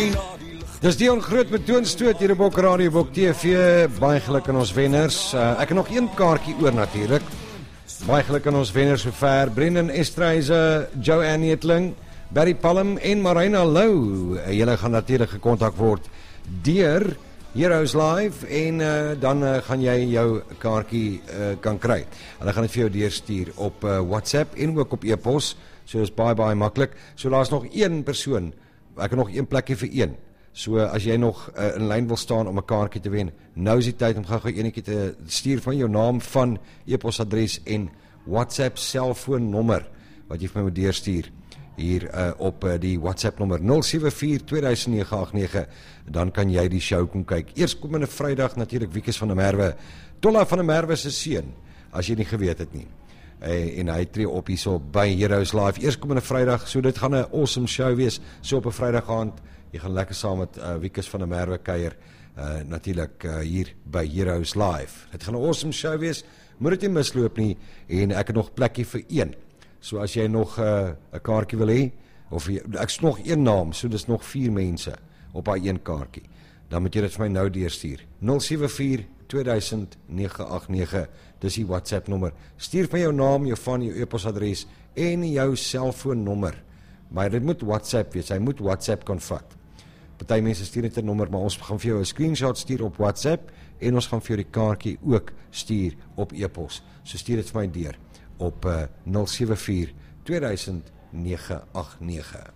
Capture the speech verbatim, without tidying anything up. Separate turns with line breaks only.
Dis Dion Groot met Toonstoot hier op Bok Radio, Bok T V. Baie geluk aan ons wenners. Uh, ek het nog een kaartjie oor natuurlik. Baie geluk aan ons wenners sover. Brendan Estreise, Joanne Etling, Barry Palm en Marina Lou. Uh, Julle gaan natuurlik gekontak word deur Heroes Live en uh, dan uh, gaan jy jou kaartjie uh, kan kry. Hulle gaan dit vir jou deurstuur op uh, WhatsApp en ook op e-pos. So is baie baie maklik. So daar's nog een persoon. Ek het nog een plekkie vir een. So as jy nog uh, in lyn wil staan om 'n kaartjie te wen, nou is die tyd om gou-gou enetjie te stuur van jou naam, van e-posadres en WhatsApp selfoonnommer wat jy vir my moet deurstuur hier uh, op uh, die WhatsApp nommer nul sewe vier twee nege agt nege. Dan kan jy die show kom kyk. Eerskomende Vrydag natuurlik Wieke van der Merwe. Tolla van der Merwe se seun, as jy nie geweet het nie. Uh, en hy tree op hierso by Heroes Live. Eerskomende Vrydag, so dit gaan 'n awesome show wees, so op 'n Vrydag aand. Jy gaan lekker saam met uh, Wieke van der Merwe kuier, uh, natuurlik uh, hier by Heroes Live. Dit gaan 'n awesome show wees, moet dit nie misloop nie, en ek het nog plekkie vir een. So as jy nog 'n uh, kaartjie wil hê, of jy, ek is nog een naam, so dis nog vier mense op daai een kaartjie, dan moet jy dit vir my nou deurstuur. nul sewe vier twee nege agt nege, dis die WhatsApp nommer. Stuur van jou naam, jou van, jou e-posadres en jou selfoonnommer. Maar dit moet WhatsApp wees, hy moet WhatsApp kan vat. Party mense stuur net 'n nommer, maar ons gaan vir jou 'n screenshot stuur op WhatsApp en ons gaan vir jou die kaartjie ook stuur op e-pos. So stuur dit vir my deur op uh, nul sewe vier twee nege agt nege.